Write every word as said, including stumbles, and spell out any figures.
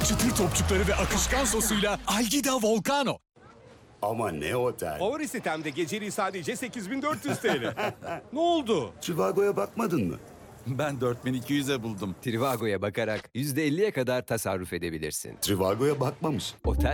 Çıtır topçukları ve akışkan sosuyla Algida Volcano. Ama ne otel? Favori sitemde geceliği sadece sekiz bin dört yüz T L. Ne oldu? Trivago'ya bakmadın mı? Ben dört bin iki yüze buldum. Trivago'ya bakarak yüzde elliye kadar tasarruf edebilirsin. Trivago'ya bakmamış. Otel